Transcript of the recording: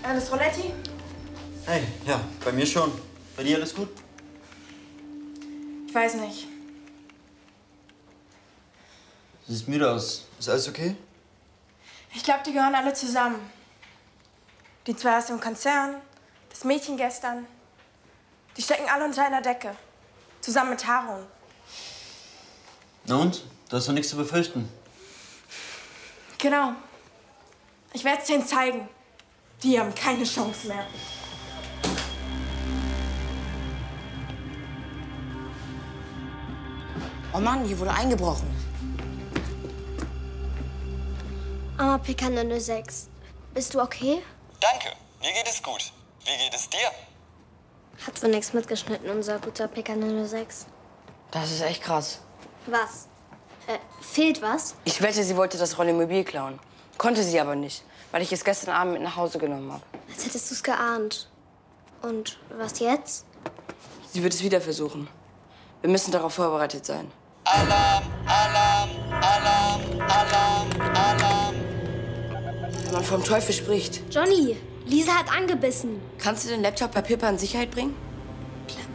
Alles Roletti? Hey, ja, bei mir schon. Bei dir alles gut? Ich weiß nicht. Du siehst müde aus. Ist alles okay? Ich glaube, die gehören alle zusammen. Die zwei aus dem Konzern, das Mädchen gestern. Die stecken alle unter einer Decke. Zusammen mit Harun. Na und? Du hast doch nichts zu befürchten. Genau. Ich werde es denen zeigen. Die haben keine Chance mehr. Oh Mann, hier wurde eingebrochen. Mama Pekane 06. Bist du okay? Danke, mir geht es gut. Wie geht es dir? Hat wohl nichts mitgeschnitten, unser guter Pekane 06. Das ist echt krass. Was? Fehlt was? Ich wette, sie wollte das Rollemobil klauen. Konnte sie aber nicht, weil ich es gestern Abend mit nach Hause genommen habe. Als hättest du es geahnt. Und was jetzt? Sie wird es wieder versuchen. Wir müssen darauf vorbereitet sein. Alarm, Alarm, Alarm, Alarm, Alarm. Wenn man vom Teufel spricht. Johnny, Lisa hat angebissen. Kannst du den Laptop bei Pippa in Sicherheit bringen?